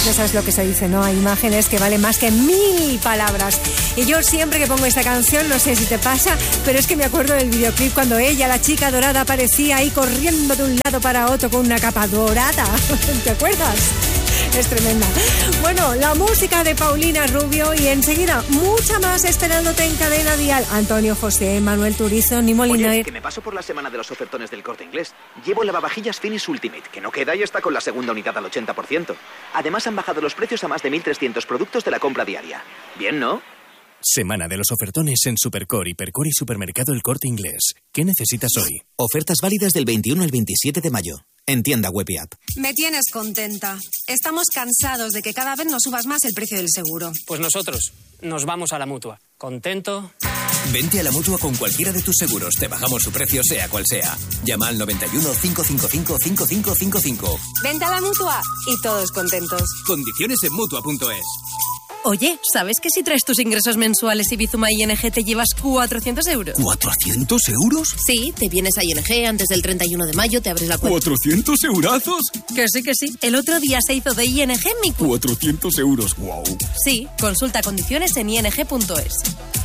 Ya sabes lo que se dice, ¿no? Hay imágenes que valen más que 1000 palabras. Y yo siempre que pongo esta canción, no sé si te pasa, pero es que me acuerdo del videoclip cuando ella, la chica dorada, aparecía ahí corriendo de un lado para otro con una capa dorada. ¿Te acuerdas? Es tremenda. Bueno, la música de Paulina Rubio y enseguida mucha más esperándote en Cadena Dial. Antonio José, Manuel Turizo, Ni Molina. Oye, que me paso por la semana de los ofertones del Corte Inglés. Llevo lavavajillas Finish Ultimate, que no queda y está con la segunda unidad al 80%. Además han bajado los precios a más de 1.300 productos de la compra diaria. Bien, ¿no? Semana de los ofertones en Supercore, Hipercore y Supermercado El Corte Inglés. ¿Qué necesitas hoy? Ofertas válidas del 21 al 27 de mayo. En tienda web y app. Me tienes contenta. Estamos cansados de que cada vez nos subas más el precio del seguro. Pues nosotros nos vamos a la Mutua. ¿Contento? Vente a la Mutua con cualquiera de tus seguros. Te bajamos su precio sea cual sea. Llama al 91 555 5555. Vente a la Mutua y todos contentos. Condiciones en Mutua.es. Oye, ¿sabes que si traes tus ingresos mensuales y Bizuma ING te llevas 400 euros? ¿400 euros? Sí, te vienes a ING antes del 31 de mayo, te abres la cuenta. ¿400 eurazos? Que sí. El otro día se hizo de ING mi cuenta. 400 euros, wow. Sí, consulta condiciones en ing.es.